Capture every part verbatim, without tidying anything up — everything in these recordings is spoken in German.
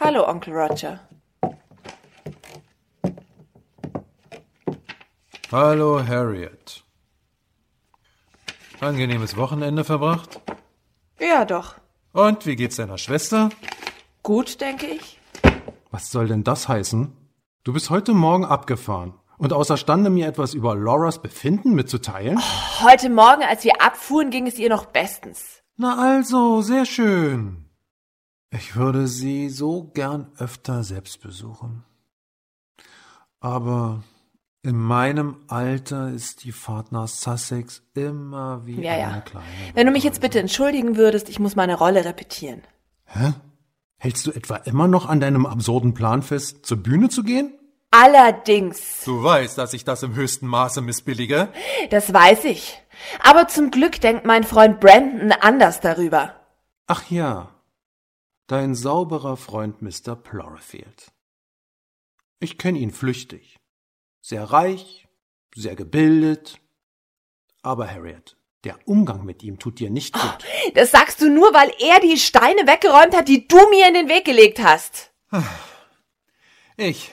Hallo, Onkel Roger. Hallo, Harriet. Angenehmes Wochenende verbracht? Ja, doch. Und wie geht's deiner Schwester? Gut, denke ich. Was soll denn das heißen? Du bist heute Morgen abgefahren und außerstande, mir etwas über Lauras Befinden mitzuteilen? Oh, heute Morgen, als wir abfuhren, ging es ihr noch bestens. Na also, sehr schön. Ich würde sie so gern öfter selbst besuchen. Aber in meinem Alter ist die Fahrt nach Sussex immer wie ja, ja. eine kleine Wenn du mich jetzt Reise. bitte entschuldigen würdest, ich muss meine Rolle repetieren. Hä? Hältst du etwa immer noch an deinem absurden Plan fest, zur Bühne zu gehen? Allerdings. Du weißt, dass ich das im höchsten Maße missbillige. Das weiß ich. Aber zum Glück denkt mein Freund Brandon anders darüber. Ach ja, dein sauberer Freund Mister Plorfield. Ich kenne ihn flüchtig. Sehr reich, sehr gebildet. Aber Harriet, der Umgang mit ihm tut dir nicht gut. Oh, das sagst du nur, weil er die Steine weggeräumt hat, die du mir in den Weg gelegt hast. Ich,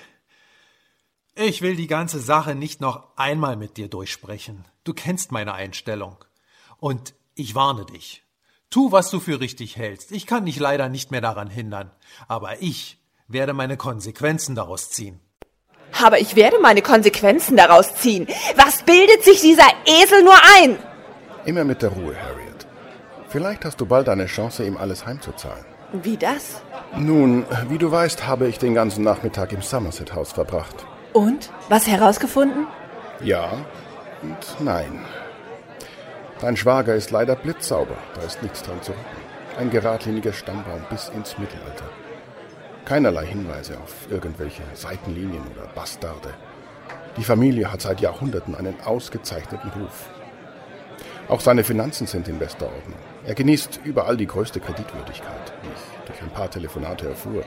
ich will die ganze Sache nicht noch einmal mit dir durchsprechen. Du kennst meine Einstellung. Und ich warne dich. Tu, was du für richtig hältst. Ich kann dich leider nicht mehr daran hindern. Aber ich werde meine Konsequenzen daraus ziehen. Aber ich werde meine Konsequenzen daraus ziehen. Was bildet sich dieser Esel nur ein? Immer mit der Ruhe, Harriet. Vielleicht hast du bald eine Chance, ihm alles heimzuzahlen. Wie das? Nun, wie du weißt, habe ich den ganzen Nachmittag im Somerset House verbracht. Und? Was herausgefunden? Ja und nein. Dein Schwager ist leider blitzsauber, da ist nichts dran zu rütteln. Ein geradliniger Stammbaum bis ins Mittelalter. Keinerlei Hinweise auf irgendwelche Seitenlinien oder Bastarde. Die Familie hat seit Jahrhunderten einen ausgezeichneten Ruf. Auch seine Finanzen sind in bester Ordnung. Er genießt überall die größte Kreditwürdigkeit, wie ich durch ein paar Telefonate erfuhr.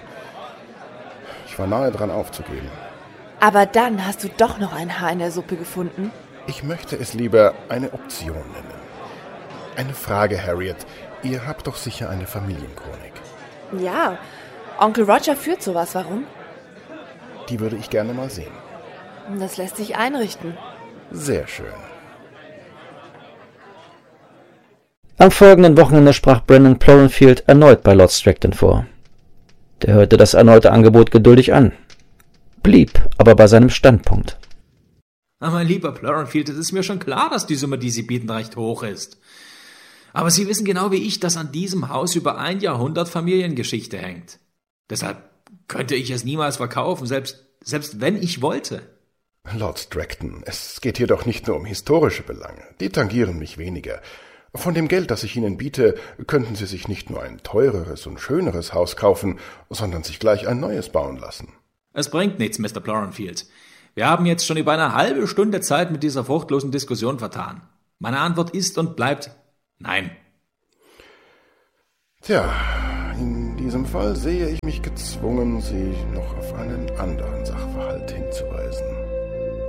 Ich war nahe dran aufzugeben. Aber dann hast du doch noch ein Haar in der Suppe gefunden. Ich möchte es lieber eine Option nennen. Eine Frage, Harriet. Ihr habt doch sicher eine Familienchronik. Ja, Onkel Roger führt sowas. Warum? Die würde ich gerne mal sehen. Das lässt sich einrichten. Sehr schön. Am folgenden Wochenende sprach Brandon Plorfield erneut bei Lord Stratton vor. Der hörte das erneute Angebot geduldig an, blieb aber bei seinem Standpunkt. Aber mein lieber Plorfield, es ist mir schon klar, dass die Summe, die Sie bieten, recht hoch ist. Aber Sie wissen genau wie ich, dass an diesem Haus über ein Jahrhundert Familiengeschichte hängt. Deshalb könnte ich es niemals verkaufen, selbst, selbst wenn ich wollte. Lord Stratton, es geht hier doch nicht nur um historische Belange. Die tangieren mich weniger. Von dem Geld, das ich Ihnen biete, könnten Sie sich nicht nur ein teureres und schöneres Haus kaufen, sondern sich gleich ein neues bauen lassen. Es bringt nichts, Mister Plorfield. Wir haben jetzt schon über eine halbe Stunde Zeit mit dieser fruchtlosen Diskussion vertan. Meine Antwort ist und bleibt nein. Tja, in diesem Fall sehe ich mich gezwungen, Sie noch auf einen anderen Sachverhalt hinzuweisen.